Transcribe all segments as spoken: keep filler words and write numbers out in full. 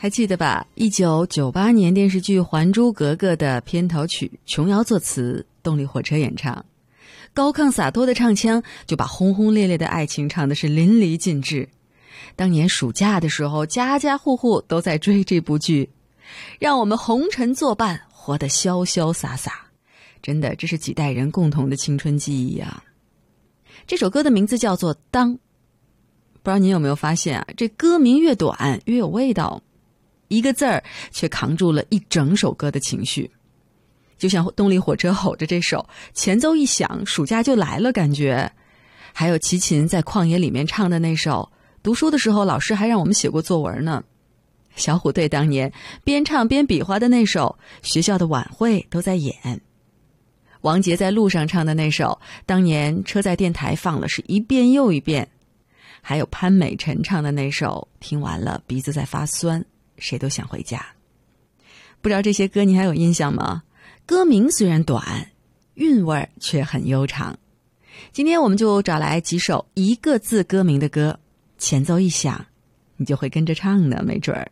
还记得吧？一九九八年电视剧《还珠格格》的片头曲，琼瑶作词，动力火车演唱，高亢洒脱的唱腔就把轰轰烈烈的爱情唱的是淋漓尽致。当年暑假的时候，家家户户都在追这部剧，让我们红尘作伴，活得潇潇洒洒。真的，这是几代人共同的青春记忆啊！这首歌的名字叫做《当》，不知道您有没有发现啊？这歌名越短越有味道，一个字儿却扛住了一整首歌的情绪。就像动力火车吼着这首，前奏一响，暑假就来了感觉。还有齐秦在旷野里面唱的那首，读书的时候老师还让我们写过作文呢。小虎队当年边唱边比划的那首，学校的晚会都在演。王杰在路上唱的那首，当年车载电台放了是一遍又一遍。还有潘美辰唱的那首，听完了鼻子在发酸，谁都想回家。不知道这些歌你还有印象吗？歌名虽然短，韵味却很悠长。今天我们就找来几首一个字歌名的歌，前奏一响，你就会跟着唱呢，没准儿。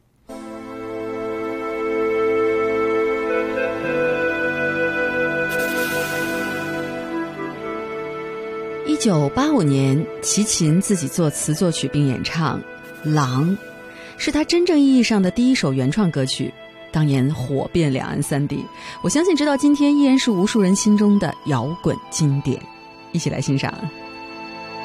一九八五年，齐秦自己作词作曲并演唱《狼》，是他真正意义上的第一首原创歌曲，当年火遍两岸三地，我相信直到今天依然是无数人心中的摇滚经典。一起来欣赏。